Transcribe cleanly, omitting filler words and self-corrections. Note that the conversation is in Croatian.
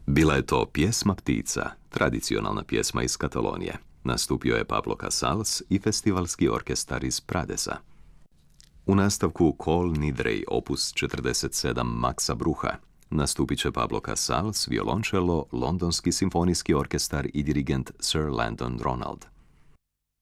Bila je to Pjesma ptica, tradicionalna pjesma iz Katalonije. Nastupio je Pablo Casals i festivalski orkestar iz Pradesa. U nastavku Kol Nidrej, opus 47 Maxa Brucha, nastupit će Pablo Casals, violončelo, Londonski simfonijski orkestar i dirigent Sir Landon Ronald.